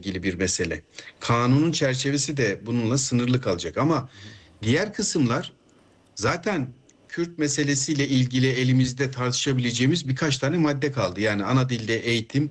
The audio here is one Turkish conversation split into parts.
ilgili bir mesele. Kanunun çerçevesi de bununla sınırlı kalacak ama diğer kısımlar zaten Kürt meselesiyle ilgili elimizde tartışabileceğimiz birkaç tane madde kaldı. Yani ana dilde eğitim,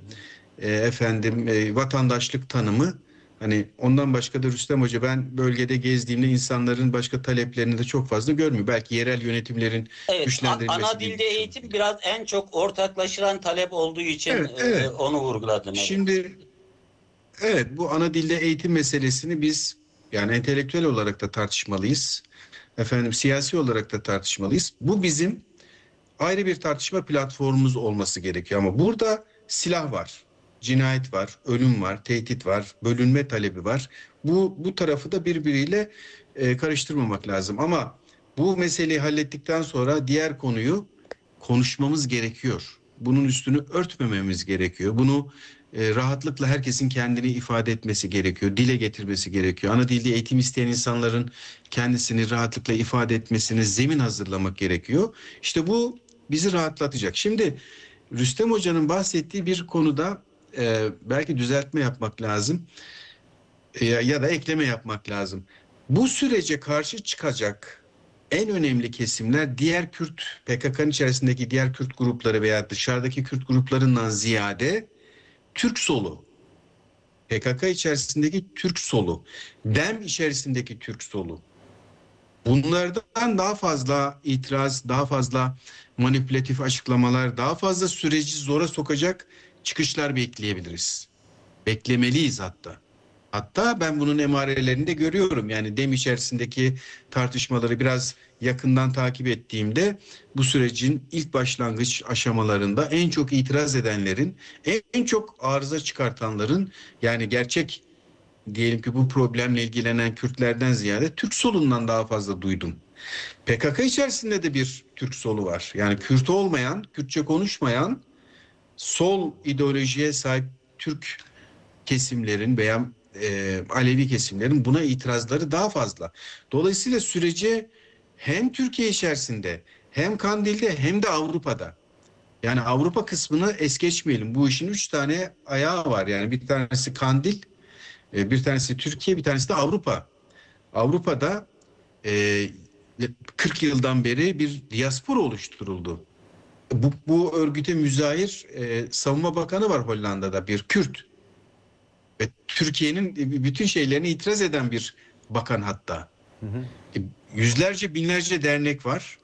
vatandaşlık tanımı. Hani ondan başka da Rüstem Hoca, ben bölgede gezdiğimde insanların başka taleplerini de çok fazla görmüyor. Belki yerel yönetimlerin Evet, güçlendirilmesi ana diye dilde düşünüyorum. eğitim biraz en çok ortaklaşılan talep olduğu için Evet, evet. onu vurguladım. Evet. Şimdi evet, bu ana dilde eğitim meselesini biz yani entelektüel olarak da tartışmalıyız. Siyasi olarak da tartışmalıyız. Bu bizim ayrı bir tartışma platformumuz olması gerekiyor ama burada silah var, cinayet var, ölüm var, tehdit var, bölünme talebi var. Bu tarafı da birbiriyle karıştırmamak lazım ama bu meseleyi hallettikten sonra diğer konuyu konuşmamız gerekiyor. Bunun üstünü örtmememiz gerekiyor. Bunu rahatlıkla herkesin kendini ifade etmesi gerekiyor, dile getirmesi gerekiyor. Ana dilde eğitim isteyen insanların kendisini rahatlıkla ifade etmesine zemin hazırlamak gerekiyor. İşte bu bizi rahatlatacak. Şimdi Rüstem Hoca'nın bahsettiği bir konuda belki düzeltme yapmak lazım ya da ekleme yapmak lazım. Bu sürece karşı çıkacak en önemli kesimler diğer Kürt, PKK'nın içerisindeki diğer Kürt grupları veya dışarıdaki Kürt gruplarından ziyade Türk solu. PKK içerisindeki Türk solu, DEM içerisindeki Türk solu. Bunlardan daha fazla itiraz, daha fazla manipülatif açıklamalar, daha fazla süreci zora sokacak çıkışlar bekleyebiliriz. Beklemeliyiz hatta. Hatta ben bunun emarelerini de görüyorum. Yani DEM içerisindeki tartışmaları biraz yakından takip ettiğimde bu sürecin ilk başlangıç aşamalarında en çok itiraz edenlerin, en çok arıza çıkartanların, yani gerçek diyelim ki bu problemle ilgilenen Kürtlerden ziyade Türk solundan daha fazla duydum. PKK içerisinde de bir Türk solu var. Yani Kürt olmayan, Kürtçe konuşmayan, sol ideolojiye sahip Türk kesimlerin veya Alevi kesimlerin buna itirazları daha fazla. Dolayısıyla sürece hem Türkiye içerisinde hem Kandil'de hem de Avrupa'da, yani Avrupa kısmını es geçmeyelim. Bu işin 3 tane ayağı var. Yani bir tanesi Kandil, bir tanesi Türkiye, bir tanesi de Avrupa. Avrupa'da e, 40 yıldan beri bir diaspora oluşturuldu. Bu örgüte müzahir savunma bakanı var Hollanda'da, bir Kürt. Ve Türkiye'nin bütün şeylerine itiraz eden bir bakan hatta. Hı hı. Yüzlerce binlerce dernek var.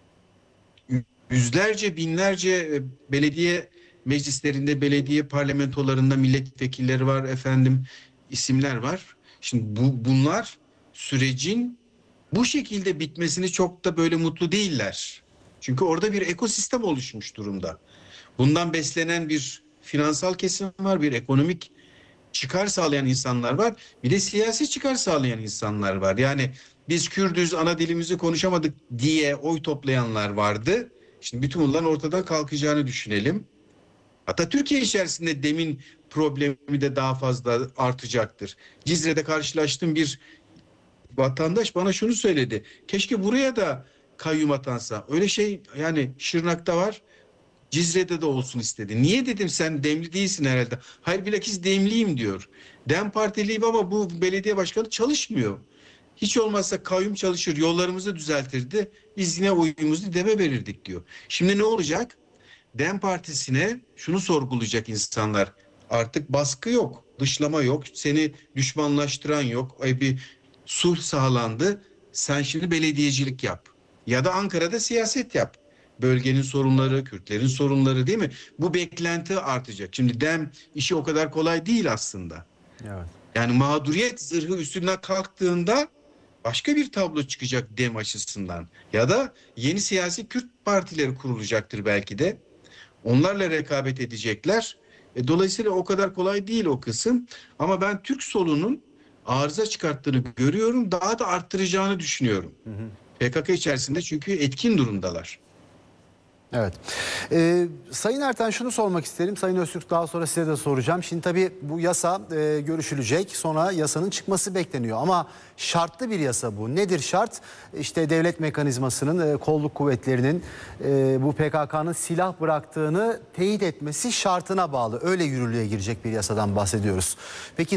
Yüzlerce binlerce belediye meclislerinde, belediye parlamentolarında milletvekilleri var, isimler var. Şimdi bunlar sürecin bu şekilde bitmesini çok da böyle mutlu değiller. Çünkü orada bir ekosistem oluşmuş durumda. Bundan beslenen bir finansal kesim var, bir ekonomik çıkar sağlayan insanlar var. Bir de siyasi çıkar sağlayan insanlar var. Yani biz Kürdüz, ana dilimizi konuşamadık diye oy toplayanlar vardı. Şimdi bütün bunların ortadan kalkacağını düşünelim. Hatta Türkiye içerisinde demin problemi de daha fazla artacaktır. Cizre'de karşılaştığım bir vatandaş bana şunu söyledi. Keşke buraya da kayyum atansa. Öyle şey yani Şırnak'ta var. Cizre'de de olsun istedi. Niye dedim, sen Demli değilsin herhalde. Hayır, bilakis Demliyim diyor. Dem Partiliyim ama bu belediye başkanı çalışmıyor. Hiç olmazsa kayyum çalışır, yollarımızı düzeltirdi. Biz yine oyumuzu Dem'e verirdik diyor. Şimdi ne olacak? Dem Partisi'ne şunu sorgulayacak insanlar. Artık baskı yok, dışlama yok, seni düşmanlaştıran yok. Bir sulh sağlandı. Sen şimdi belediyecilik yap. Ya da Ankara'da siyaset yap. Bölgenin sorunları, Kürtlerin sorunları, değil mi? Bu beklenti artacak. Şimdi Dem işi o kadar kolay değil aslında. Evet. Yani mağduriyet zırhı üstüne kalktığında başka bir tablo çıkacak Dem açısından. Ya da yeni siyasi Kürt partileri kurulacaktır belki de. Onlarla rekabet edecekler. Dolayısıyla o kadar kolay değil o kısım. Ama ben Türk solunun arıza çıkarttığını görüyorum. Daha da arttıracağını düşünüyorum. Hı hı. PKK içerisinde çünkü etkin durumdalar. Evet. Sayın Erten, şunu sormak isterim. Sayın Öztürk, daha sonra size de soracağım. Şimdi tabii bu yasa görüşülecek. Sonra yasanın çıkması bekleniyor. Ama şartlı bir yasa bu. Nedir şart? İşte devlet mekanizmasının, kolluk kuvvetlerinin bu PKK'nın silah bıraktığını teyit etmesi şartına bağlı. Öyle yürürlüğe girecek bir yasadan bahsediyoruz. Peki